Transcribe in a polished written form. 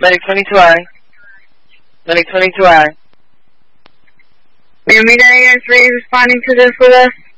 Medic 22I. Medic 22I. Miami 3 responding to this with us.